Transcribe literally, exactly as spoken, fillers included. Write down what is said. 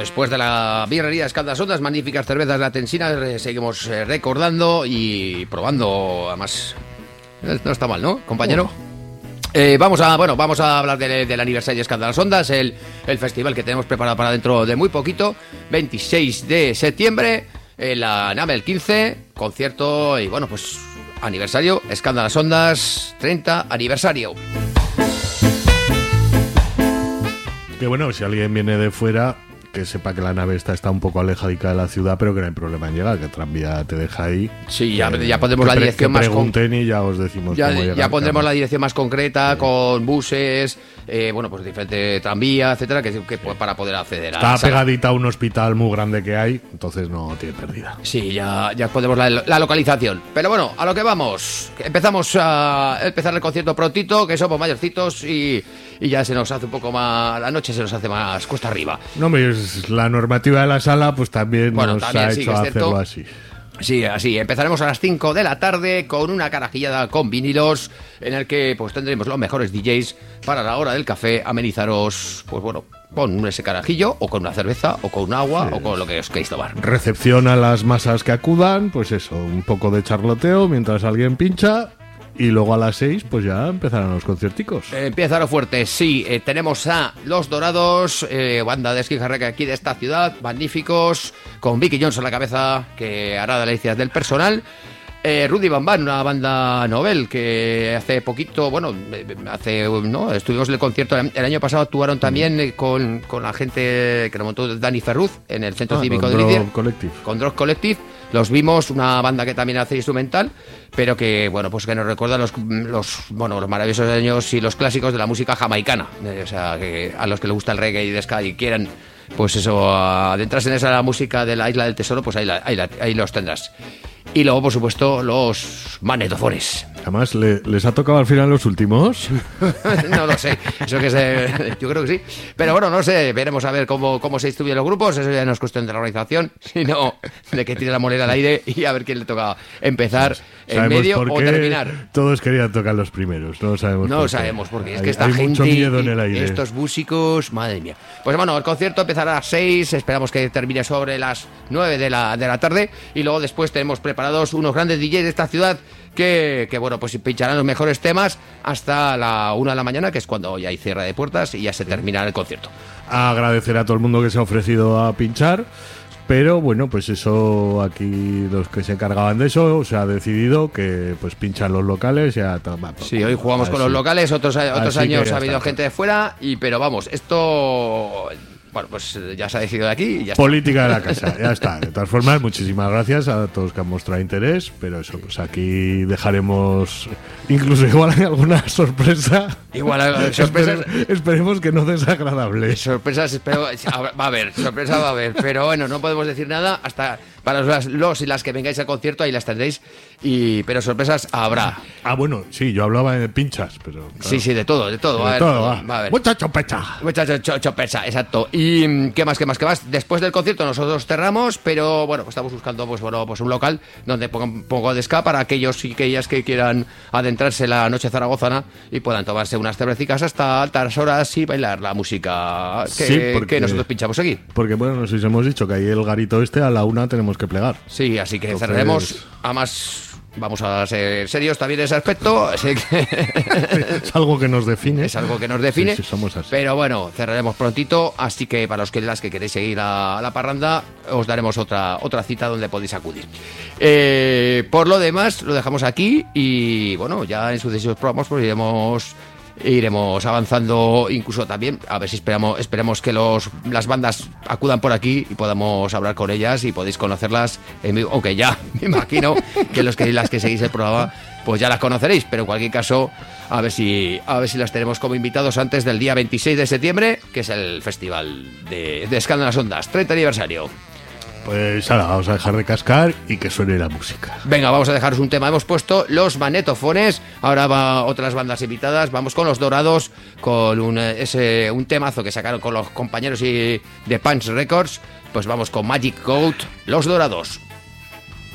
después de la birrería Escaldas Ondas, magníficas cervezas La Tensina, eh, seguimos eh, recordando y probando, además, eh, no está mal, ¿no, compañero? Oh. Eh, vamos a bueno vamos a hablar de, del aniversario de Escaldas Ondas, el, el festival que tenemos preparado para dentro de muy poquito, veintiséis de septiembre, en la nave el quince, concierto y bueno, pues aniversario, Escaldas Ondas, treinta aniversario. Que bueno, si alguien viene de fuera, que sepa que la nave está, está un poco alejadica de la ciudad, pero que no hay problema en llegar, que el tranvía te deja ahí. Sí, ya, que, ya pondremos la dirección que más pregunten y ya os decimos ya, cómo llegar. Ya pondremos claro. la dirección más concreta, sí. con buses, eh, bueno, pues diferente tranvía, etcétera, que, que sí. para poder acceder a Está la sala. pegadita a un hospital muy grande que hay, entonces no tiene pérdida. Sí, ya, ya podemos la, la localización. Pero bueno, a lo que vamos. Empezamos a empezar el concierto prontito, que somos mayorcitos y, y ya se nos hace un poco más, la noche se nos hace más cuesta arriba. No, es la normativa de la sala, pues también bueno, nos también, ha sí, hecho hacerlo así. Sí, así. Empezaremos a las cinco de la tarde con una carajillada con vinilos en el que pues tendremos los mejores D Js para la hora del café, amenizaros, pues bueno, con ese carajillo o con una cerveza o con un agua sí. o con lo que os queréis tomar. Recepción a las masas que acudan, pues eso, un poco de charloteo mientras alguien pincha. Y luego a las seis, pues ya empezarán los concierticos. Eh, empieza lo fuerte, sí. Eh, tenemos a Los Dorados, eh, banda de esquí jarraca aquí de esta ciudad, magníficos, con Vicky Johnson a la cabeza, que hará delicias del personal. Eh, Rudy Van Van, una banda novel que hace poquito, bueno, hace, no, estuvimos en el concierto, el año pasado actuaron también eh, con, con la gente que lo montó Dani Ferruz en el Centro ah, Cívico de Lidia, con Drog Collective. Los vimos, una banda que también hace instrumental, pero que, bueno, pues que nos recuerda los, los, bueno, los maravillosos años y los clásicos de la música jamaicana. Eh, o sea, que a los que les gusta el reggae y el ska y quieran, pues eso, adentrarse en esa música de la Isla del Tesoro, pues ahí, la, ahí, la, ahí los tendrás. Y luego, por supuesto, los magnetofones. Además, ¿le, ¿les ha tocado al final los últimos? No lo sé, eso que se, yo creo que sí. Pero bueno, no sé, veremos a ver cómo, cómo se distribuyen los grupos. Eso ya no es cuestión de la organización, sino de que tire la moneda al aire y a ver quién le toca empezar en medio o terminar. Todos querían tocar los primeros, no lo sabemos. No por lo sabemos, porque hay, es que esta hay gente, mucho miedo en el aire. Estos músicos, madre mía. Pues bueno, el concierto empezará a las seis, esperamos que termine sobre las nueve de la, de la tarde y luego después tenemos preparados unos grandes D Js de esta ciudad que, que bueno, pues pincharán los mejores temas hasta la una de la mañana, que es cuando ya hay cierre de puertas y ya se termina el concierto. Agradecer a todo el mundo que se ha ofrecido a pinchar, pero bueno, pues eso, aquí los que se encargaban de eso, se ha decidido que pues pinchan los locales y a tomar. Sí, hoy jugamos así, con los locales, otros, otros años ha habido está. gente de fuera, y pero vamos, esto... Bueno, pues ya se ha decidido de aquí y ya está. Política de la casa, ya está. De todas formas, muchísimas gracias a todos que han mostrado interés, pero eso, pues aquí dejaremos, incluso igual hay alguna sorpresa. Igual sorpresas. Espere, esperemos que no desagradable. Sorpresas, espero, va a haber, sorpresa va a haber, pero bueno, no podemos decir nada hasta para los, los y las que vengáis al concierto, ahí las tendréis, y pero sorpresas habrá. Ah, bueno, sí, yo hablaba de pinchas, pero... Claro. Sí, sí, de todo, de todo. De va a todo, ver, va. va a ver. Mucha chopecha. Mucha chopecha, exacto. Y qué más, qué más, qué más. Después del concierto nosotros cerramos, pero bueno, pues estamos buscando pues bueno, pues un local donde pongan un poco de ska para aquellos y aquellas que quieran adentrarse la noche zaragozana y puedan tomarse unas cervecitas hasta altas horas y bailar la música que, sí, porque, que nosotros pinchamos aquí. Porque bueno, nos hemos dicho que ahí el garito este a la una tenemos que plegar. Sí, así que Entonces... cerraremos. Además, vamos a ser serios también en ese aspecto. Así que es algo que nos define. Es algo que nos define. Sí, sí, somos así. Pero bueno, cerraremos prontito. Así que para los que las que queréis seguir a, a la parranda, os daremos otra, otra cita donde podéis acudir. Eh, por lo demás, lo dejamos aquí. Y bueno, ya en sucesivos programas pues iremos... iremos avanzando, incluso también a ver si esperamos esperemos que los las bandas acudan por aquí y podamos hablar con ellas y podéis conocerlas en vivo, aunque ya me imagino que los que las que seguís el programa pues ya las conoceréis, pero en cualquier caso a ver si a ver si las tenemos como invitados antes del día veintiséis de septiembre, que es el festival de, de Escaldas Ondas, treinta aniversario. Pues ahora vamos a dejar de cascar y que suene la música. Venga, vamos a dejaros un tema. Hemos puesto los magnetofones. Ahora va otras bandas invitadas. Vamos con los Dorados, con un, ese, un temazo que sacaron con los compañeros y de Punch Records. Pues vamos con Magic Goat, los Dorados.